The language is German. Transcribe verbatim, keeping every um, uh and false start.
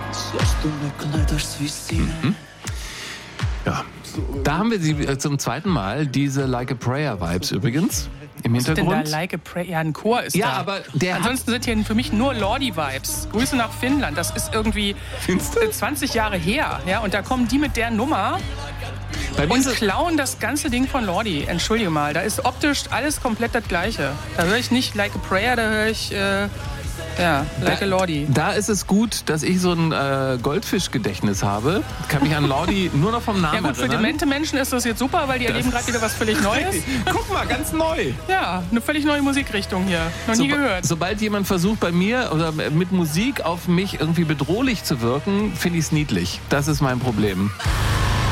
Mhm. Ja, da haben wir sie äh, zum zweiten Mal, diese Like a Prayer Vibes übrigens im Was ist denn Hintergrund. da Like a Prayer? Ja, ein Chor ist Ja, da. aber der hat- Ansonsten sind hier für mich nur Lordi-Vibes. Grüße nach Finnland. Das ist irgendwie Findest zwanzig Jahre her. Ja, und da kommen die mit der Nummer Bei mir und ist es- klauen das ganze Ding von Lordi. Entschuldige mal, da ist optisch alles komplett das Gleiche. Da höre ich nicht Like a Prayer, da höre ich äh, ja, Like a Lordi. Da ist es gut, dass ich so ein äh, Goldfischgedächtnis habe. Kann mich an Lordi nur noch vom Namen Ja gut, für erinnern. demente Menschen ist das jetzt super, weil die erleben gerade wieder was völlig Neues. Guck mal, ganz neu. Ja, eine völlig neue Musikrichtung hier. Noch nie Soba- gehört. Sobald jemand versucht, bei mir oder mit Musik auf mich irgendwie bedrohlich zu wirken, finde ich es niedlich. Das ist mein Problem.